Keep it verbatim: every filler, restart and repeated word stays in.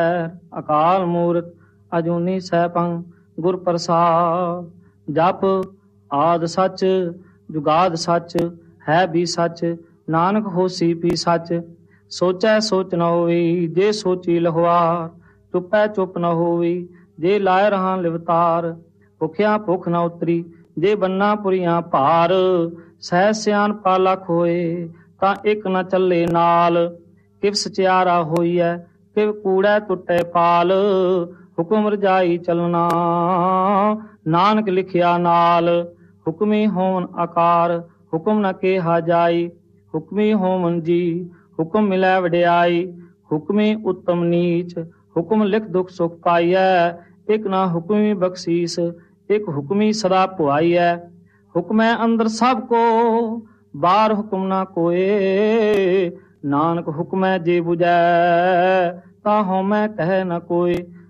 ਅਕਾਲ ਮੂਰਤ ਅਜੂਨੀ ਸੈਭੰ ਗੁਰ ਪ੍ਰਸਾਦ। ਜਪ ਆਦ ਸੱਚ ਜੁਗਾਦ ਸੱਚ ਹੈ ਵੀ ਸੱਚ ਨਾਨਕ ਹੋਸੀ ਵੀ ਸੱਚ। ਸੋਚੈ ਸੋਚ ਨ ਹੋਈ ਜੇ ਸੋਚੀ ਲਹਵਾਰ। ਚੁੱਪੈ ਚੁੱਪ ਨ ਹੋਈ ਜੇ ਲਾਇ ਰਹਾ ਲਿਵਤਾਰ। ਭੁਖਿਆ ਭੁੱਖ ਨ ਉਤਰੀ ਜੇ ਬੰਨਾ ਪੁਰੀਆਂ ਭਾਰ। ਸਹਿ ਸਿਆਣਪਾ ਲੱਖ ਹੋਏ ਤਾਂ ਇੱਕ ਨ ਚੱਲੇ ਨਾਲ। ਕਿਵ ਸਚਿਆਰਾ ਹੋਈਐ ਕਿਵ ਕੂੜੈ ਟੁੱਟੈ ਪਾਲ। ਹੁਕਮ ਰਜਾਈ ਚਲਣਾ ਨਾਨਕ ਲਿਖਿਆ ਨਾਲ। ਹੁਕਮੀ ਹੋਵਨ ਆਕਾਰ ਹੁਕਮ ਨ ਕੇਹਾ ਜਾਈ। ਹੁਕਮੀ ਹੋਵਨ ਜੀ ਹੁਕਮ ਮਿਲੈ ਵਡਿਆਈ। ਹੁਕਮੀ ਉੱਤਮ ਨੀਚ ਹੁਕਮ ਲਿਖ ਦੁਖ ਸੁਖ ਪਾਈਐ। ਇੱਕ ਨਾ ਹੁਕਮੀ ਬਖਸ਼ੀਸ ਇੱਕ ਹੁਕਮੀ ਸਦਾ ਭੁਆਈਐ। ਹੁਕਮੈ ਅੰਦਰ ਸਭ ਕੋ ਬਾਹਰ ਹੁਕਮ ਨਾ ਕੋਏ। ਨਾਨਕ ਹੁਕਮੈ ਜੇ ਬੁਝੈ ਤਾਂ ਹਉਮੈ ਕਹਿ ਨ ਕੋਇ।